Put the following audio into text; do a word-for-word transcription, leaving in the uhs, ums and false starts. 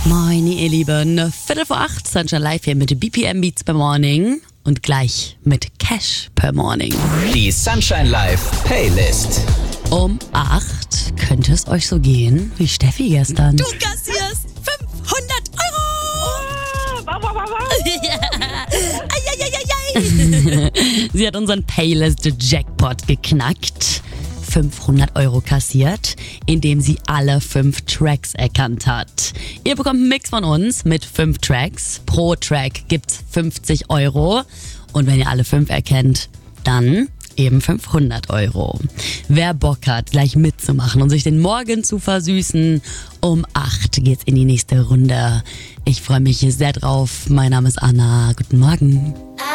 Moin, ihr Lieben. Viertel vor acht, Sunshine Live hier mit B P M Beats per Morning und gleich mit Cash per Morning. Die Sunshine Live Playlist. Um acht könnte es euch so gehen wie Steffi gestern. Du kassierst fünfhundert Euro! Wow, wow, wow, wow. Eieieiei. Sie hat unseren Playlist-Jackpot geknackt. fünfhundert Euro kassiert, indem sie alle fünf Tracks erkannt hat. Ihr bekommt einen Mix von uns mit fünf Tracks. Pro Track gibt's fünfzig Euro. Und wenn ihr alle fünf erkennt, dann eben fünfhundert Euro. Wer Bock hat, gleich mitzumachen und sich den Morgen zu versüßen, um acht geht's in die nächste Runde. Ich freue mich sehr drauf. Mein Name ist Anna. Guten Morgen.